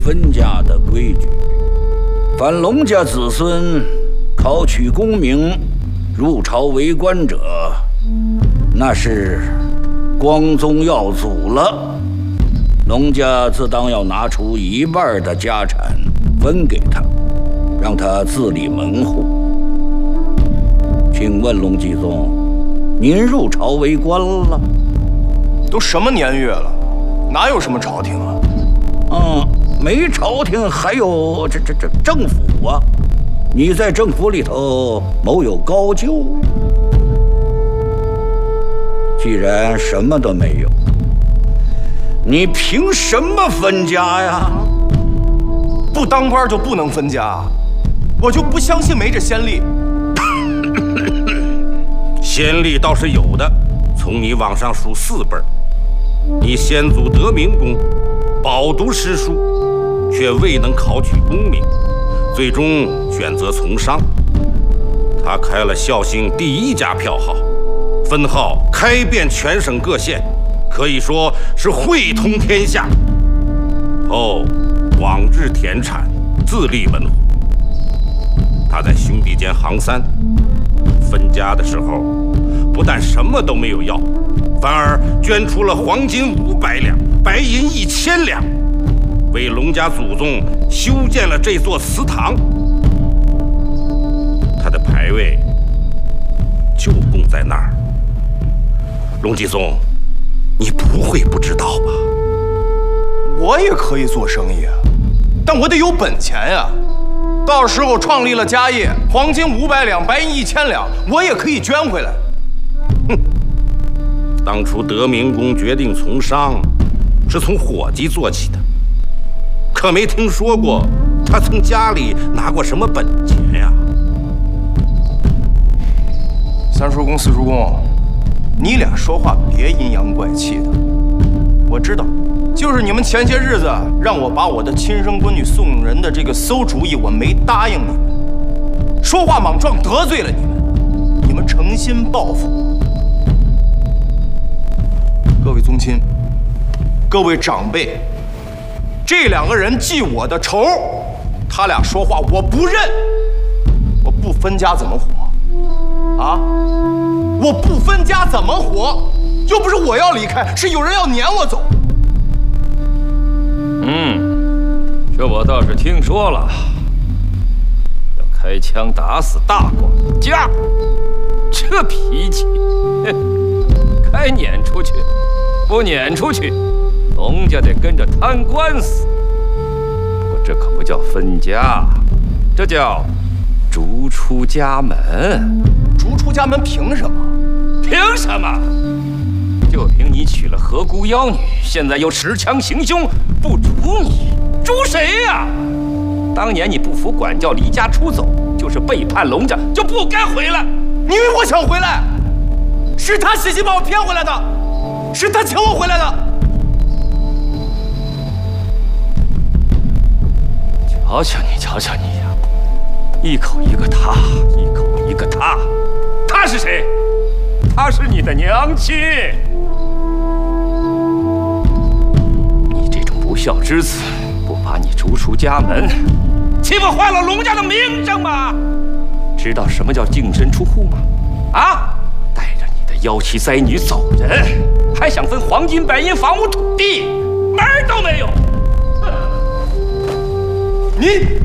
分家的规矩，凡龙家子孙考取功名、入朝为官者，那是光宗耀祖了。龙家自当要拿出1半的家产分给他，让他自立门户。请问龙继宗，您入朝为官了？ 都什么年月了，哪有什么朝廷啊？ 没朝廷，还有这政府啊！你在政府里头谋有高就。既然什么都没有，你凭什么分家呀？ 不当官就不能分家？我就不相信没这先例。 先例倒是有的，从你往上数4辈儿，你先祖德明公饱读诗书，却未能考取功名，最终选择从商。他开了绍兴第1家票号，分号开遍全省各县，可以说是汇通天下。后广置田产，自立门户。他在兄弟间行3，分家的时候，不但什么都没有要，反而捐出了黄金500两，白银1000两，为龙家祖宗修建了这座祠堂。他的牌位就供在那儿。龙继宗，你不会不知道吧？ 我也可以做生意啊，但我得有本钱呀。到时候创立了家业，黄金500两，白银1000两，我也可以捐回来。 哼，当初德明公决定从商，是从伙计做起的，可没听说过他从家里拿过什么本钱呀。 三叔公、四叔公，你俩说话别阴阳怪气的。我知道，就是你们前些日子让我把我的亲生闺女送人的这个馊主意，我没答应你们，说话莽撞，得罪了你们，你们诚心报复我。各位宗亲，各位长辈，这2个人记我的仇，他俩说话我不认，我不分家怎么活？啊？我不分家怎么活？又不是我要离开，是有人要撵我走。 这我倒是听说了，要开枪打死大管家，这脾气，该撵出去，不撵出去，龙家得跟着摊官司。我这可不叫分家，这叫逐出家门。 逐出家门凭什么？ 凭什么？就凭你娶了河姑妖女，现在又持枪行凶，不逐你，逐谁呀？当年你不服管教，离家出走，就是背叛龙家，就不该回来。 你以为我想回来？是他写信把我骗回来的，是他请我回来的。 瞧瞧你，瞧瞧你呀，一口一个他，一口一个他。他是谁？他是你的娘亲。你这种不孝之子，不把你逐出家门，岂不坏了龙家的名声吗？知道什么叫净身出户吗？啊！带着你的妖妻灾女走人，还想分黄金白银、房屋土地，门儿都没有！ 你